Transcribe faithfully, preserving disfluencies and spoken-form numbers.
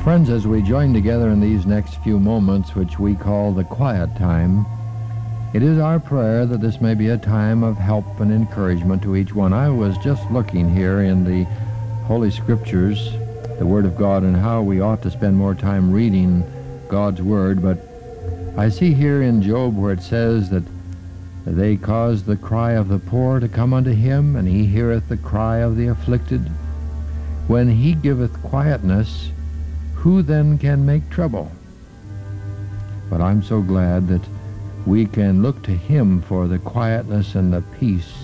Friends, as we join together in these next few moments, which we call the quiet time, it is our prayer that this may be a time of help and encouragement to each one. I was just looking here in the Holy Scriptures, the Word of God, and how we ought to spend more time reading God's Word, but I see here in Job where it says that they cause the cry of the poor to come unto him, and he heareth the cry of the afflicted. When he giveth quietness, who then can make trouble? But I'm so glad that we can look to him for the quietness and the peace